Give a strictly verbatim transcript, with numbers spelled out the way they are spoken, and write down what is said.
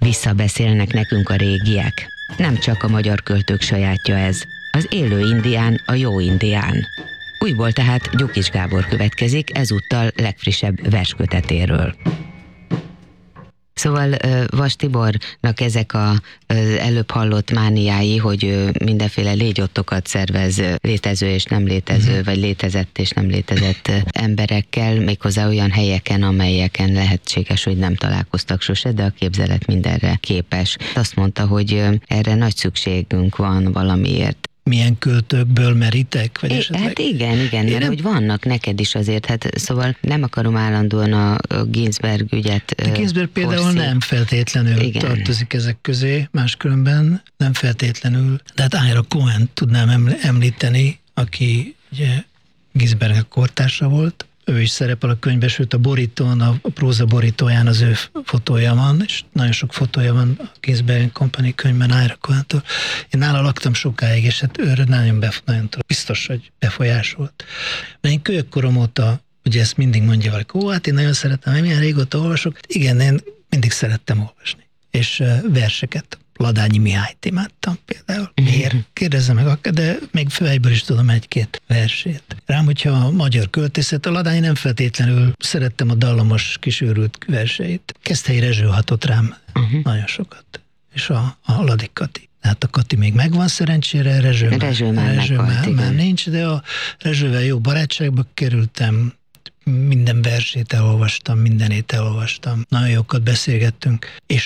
Visszabeszélnek nekünk a régiek. Nem csak a magyar költők sajátja ez. Az élő indián a jó indián. Újból tehát Gyukis Gábor következik, ezúttal legfrissebb verskötetéről. Szóval Vas Tibornak ezek az előbb hallott mániái, hogy mindenféle légyottokat szervez létező és nem létező, vagy létezett és nem létezett emberekkel, méghozzá olyan helyeken, amelyeken lehetséges, hogy nem találkoztak sose, de a képzelet mindenre képes. Azt mondta, hogy erre nagy szükségünk van valamiért. Milyen költőkből meritek? Vagy é, esetleg? Hát igen, igen, mert nem... hogy vannak neked is azért, hát szóval nem akarom állandóan a Ginsberg ügyet De Ginsberg például horszi. nem feltétlenül igen. tartozik ezek közé, máskülönben nem feltétlenül. De hát Ira Cohen tudnám említeni, aki ugye Ginsberg kortársa volt. Ő is szerepel a könyvben, sőt a borítón, a próza borítóján az ő fotója van, és nagyon sok fotója van a Ginsberg Company könyvben Ira Cohentől. Én nála laktam sokáig, és hát őre nagyon, bef- nagyon biztos, hogy befolyásolt. Mert én kölyökkorom óta, ugye ezt mindig mondja valaki, ó, hát én nagyon szeretem, én milyen régóta olvasok. Igen, én mindig szerettem olvasni. És uh, verseket. Ladányi Mihályt imádtam például. Miért? Kérdezze meg, de még fejből is tudom egy-két versét. Rám, hogyha a magyar költészet, a Ladányi nem feltétlenül szerettem a dallamos kisőrült verseit. Keszthelyi Rezső hatott rám uh-huh. nagyon sokat. És a, a Ladik Kati. Hát a Kati még megvan szerencsére, Rezső, Rezső már, Rezső meghalt, már, már nincs, de a Rezsővel jó barátságba kerültem, minden versét elolvastam, mindenét elolvastam. Nagyon jókat beszélgettünk, és